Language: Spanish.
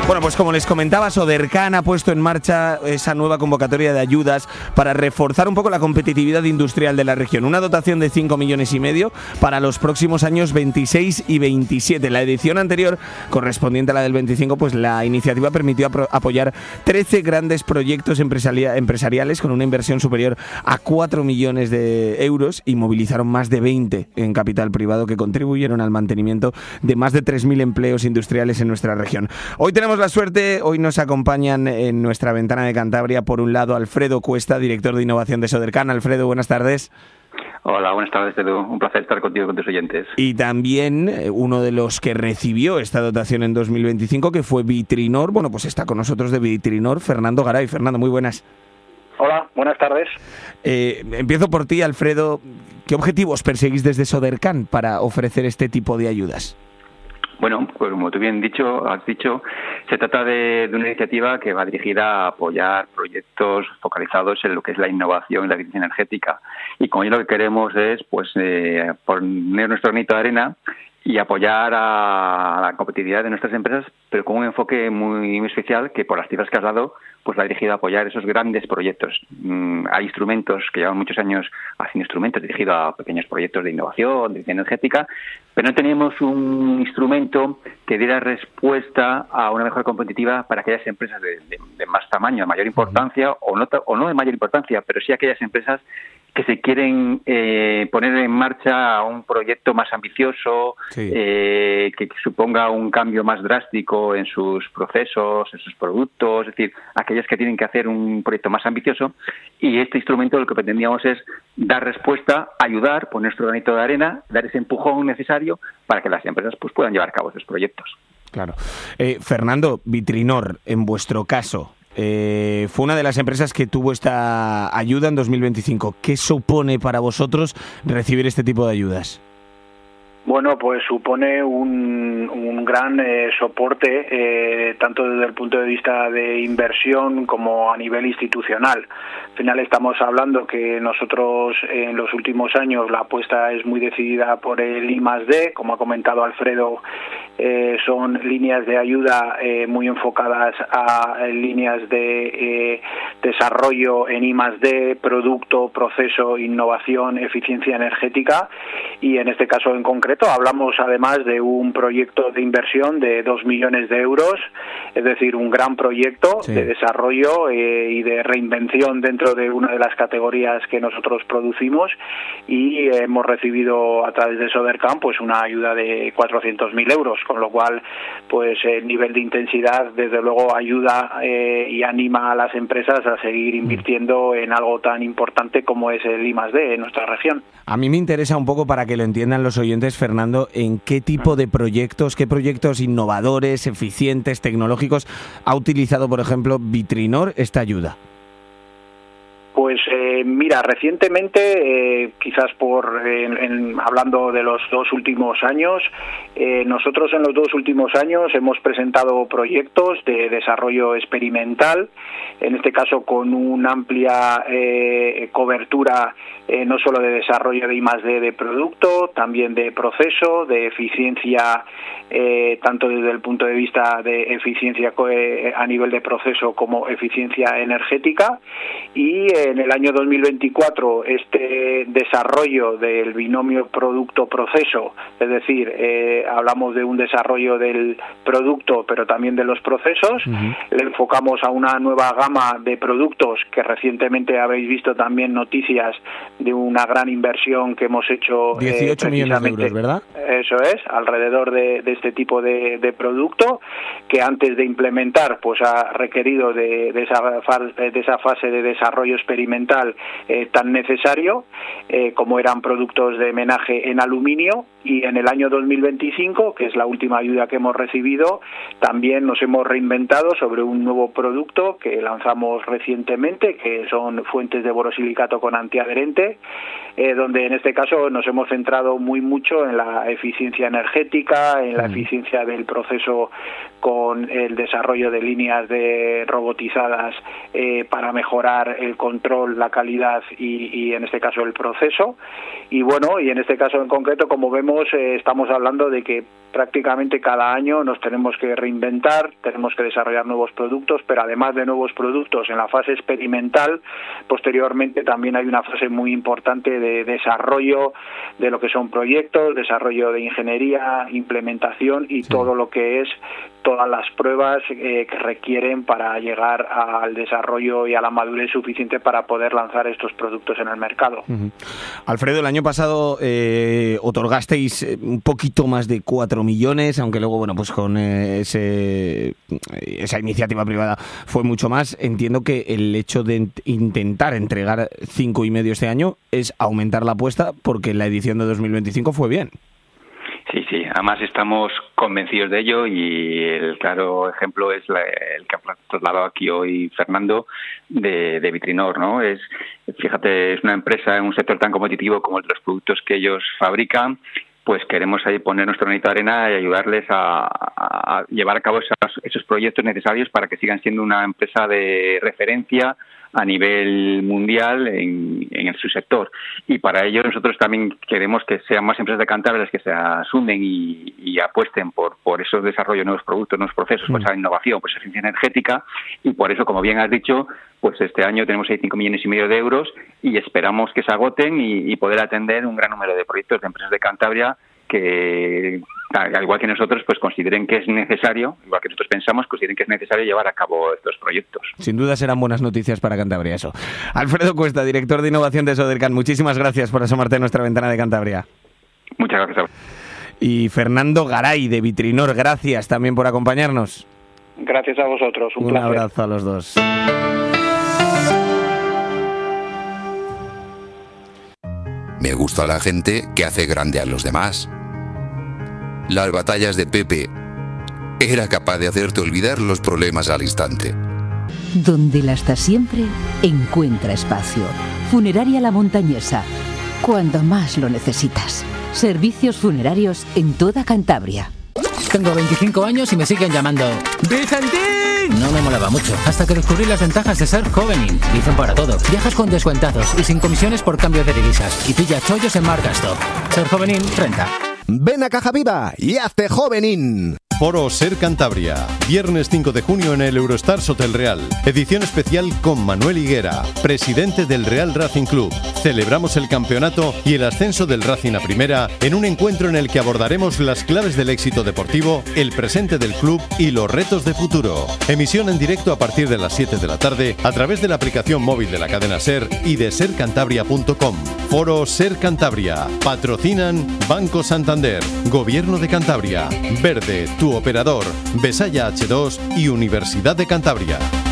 Bueno, pues como les comentaba, Sodercan ha puesto en marcha esa nueva convocatoria de ayudas para reforzar un poco la competitividad industrial de la región. Una dotación de 5,5 millones para los próximos años 26 y 27. La edición anterior, correspondiente a la del 25, pues la iniciativa permitió apoyar 13 grandes proyectos empresariales con una inversión superior a 4 millones de euros y movilizaron más de 20 en capital privado que contribuyeron al mantenimiento de más de 3.000 empleos industriales en nuestra región. Hoy tenemos la suerte, hoy nos acompañan en nuestra ventana de Cantabria, por un lado, Alfredo Cuesta, director de innovación de Sodercan. Alfredo, buenas tardes. Hola, buenas tardes, Edu. Un placer estar contigo, con tus oyentes. Y también uno de los que recibió esta dotación en 2025, que fue Vitrinor. Bueno, pues está con nosotros de Vitrinor, Fernando Garay. Fernando, muy buenas. Hola, buenas tardes. Empiezo por ti, Alfredo. ¿Qué objetivos perseguís desde Sodercan para ofrecer este tipo de ayudas? Bueno, pues como tú bien has dicho, se trata de una iniciativa que va dirigida a apoyar proyectos focalizados en lo que es la innovación y la eficiencia energética. Y con ello lo que queremos es poner nuestro granito de arena y apoyar a la competitividad de nuestras empresas, pero con un enfoque muy especial que, por las cifras que has dado, pues va dirigido a apoyar esos grandes proyectos. Hay instrumentos que llevan muchos años haciendo instrumentos dirigidos a pequeños proyectos de innovación, de eficiencia energética, pero no teníamos un instrumento que diera respuesta a una mejor competitiva para aquellas empresas de más tamaño, de mayor importancia, o no de mayor importancia, pero sí aquellas empresas que se quieren poner en marcha un proyecto más ambicioso, sí, que suponga un cambio más drástico en sus procesos, en sus productos, es decir, aquellas que tienen que hacer un proyecto más ambicioso. Y este instrumento lo que pretendíamos es dar respuesta, ayudar, poner nuestro granito de arena, dar ese empujón necesario para que las empresas pues puedan llevar a cabo esos proyectos. Claro. Fernando, Vitrinor, en vuestro caso, fue una de las empresas que tuvo esta ayuda en 2025. ¿Qué supone para vosotros recibir este tipo de ayudas? Bueno, pues supone un gran soporte, tanto desde el punto de vista de inversión como a nivel institucional. Al final estamos hablando que nosotros en los últimos años la apuesta es muy decidida por el I+D, como ha comentado Alfredo, son líneas de ayuda muy enfocadas a líneas de desarrollo en I+D, producto, proceso, innovación, eficiencia energética, y en este caso en concreto hablamos además de un proyecto de inversión de 2 millones de euros, es decir, un gran proyecto, sí, de desarrollo y de reinvención dentro de una de las categorías que nosotros producimos, y hemos recibido a través de Sodercan pues una ayuda de 400.000 euros, con lo cual pues el nivel de intensidad desde luego ayuda y anima a las empresas a seguir invirtiendo en algo tan importante como es el I+D en nuestra región. A mí me interesa un poco, para que lo entiendan los oyentes, Fernando, en qué tipo de proyectos, qué proyectos innovadores, eficientes, tecnológicos ha utilizado, por ejemplo, Vitrinor esta ayuda. Pues mira, recientemente, quizás hablando de los 2 últimos años, nosotros en los 2 últimos años hemos presentado proyectos de desarrollo experimental, en este caso con una amplia cobertura no solo de desarrollo de I+D de producto, también de proceso, de eficiencia, tanto desde el punto de vista de eficiencia a nivel de proceso como eficiencia energética. Y en el año 2024 este desarrollo del binomio producto-proceso, es decir, hablamos de un desarrollo del producto pero también de los procesos, le enfocamos a una nueva gama de productos que recientemente habéis visto también noticias de una gran inversión que hemos hecho. 18 millones de euros, ¿verdad? Eso es, alrededor de este tipo de producto, que antes de implementar pues ha requerido de esa fase de desarrollo experimental tan necesario, como eran productos de menaje en aluminio. Y en el año 2025, que es la última ayuda que hemos recibido, también nos hemos reinventado sobre un nuevo producto que lanzamos recientemente, que son fuentes de borosilicato con antiadherente, donde en este caso nos hemos centrado mucho en la eficiencia energética, en la eficiencia del proceso, con el desarrollo de líneas robotizadas para mejorar el control control, la calidad y en este caso el proceso. Y bueno, y en este caso en concreto, como vemos, estamos hablando de que prácticamente cada año nos tenemos que reinventar, tenemos que desarrollar nuevos productos, pero además de nuevos productos en la fase experimental, posteriormente también hay una fase muy importante de desarrollo de lo que son proyectos, desarrollo de ingeniería, implementación y todo lo que es todas las pruebas que requieren para llegar al desarrollo y a la madurez suficiente para poder lanzar estos productos en el mercado. Alfredo, el año pasado otorgasteis un poquito más de 4 millones, aunque luego, bueno, pues con esa iniciativa privada fue mucho más. Entiendo que el hecho de intentar entregar 5,5 este año es aumentar la apuesta, porque la edición de 2025 fue bien. Sí, además estamos convencidos de ello y el claro ejemplo es el que ha trasladado aquí hoy Fernando de Vitrinor, ¿no? Fíjate, es una empresa en un sector tan competitivo como el de los productos que ellos fabrican, pues queremos ahí poner nuestro granito de arena y ayudarles a llevar a cabo esos proyectos necesarios para que sigan siendo una empresa de referencia a nivel mundial en su sector. Y para ello nosotros también queremos que sean más empresas de Cantabria las que se asumen y apuesten por esos desarrollos de nuevos productos, nuevos procesos, pues esa innovación, pues eficiencia energética. Y por eso, como bien has dicho, pues este año tenemos ahí 5,5 millones de euros y esperamos que se agoten y poder atender un gran número de proyectos de empresas de Cantabria que, al igual que nosotros, pues consideren que es necesario, igual que nosotros pensamos, consideren que es necesario llevar a cabo estos proyectos. Sin duda serán buenas noticias para Cantabria eso. Alfredo Cuesta, director de innovación de Sodercan, muchísimas gracias por asomarte a nuestra ventana de Cantabria. Muchas gracias. Y Fernando Garay, de Vitrinor, gracias también por acompañarnos. Gracias a vosotros, un placer. Abrazo a los dos. Me gusta la gente que hace grande a los demás. Las batallas de Pepe era capaz de hacerte olvidar los problemas al instante. Donde la hasta siempre encuentra espacio. Funeraria La Montañesa. Cuando más lo necesitas. Servicios funerarios en toda Cantabria. Tengo 25 años y me siguen llamando ¡Vicentín! No me molaba mucho, hasta que descubrí las ventajas de ser Jovenin. Dicen para todo. Viajas con descuentados y sin comisiones por cambio de divisas. Y pilla chollos en Marcastop. Ser Jovenin renta. Ven a Caja Viva y hazte Jovenin. Foro Ser Cantabria, viernes 5 de junio en el Eurostars Hotel Real. Edición especial con Manuel Higuera, presidente del Real Racing Club. Celebramos el campeonato y el ascenso del Racing a Primera en un encuentro en el que abordaremos las claves del éxito deportivo, el presente del club y los retos de futuro. Emisión en directo a partir de las 7 de la tarde a través de la aplicación móvil de la cadena Ser y de sercantabria.com. Foro Ser Cantabria. Patrocinan Banco Santander, Gobierno de Cantabria, Verde, tu operador, Besaya H2 y Universidad de Cantabria.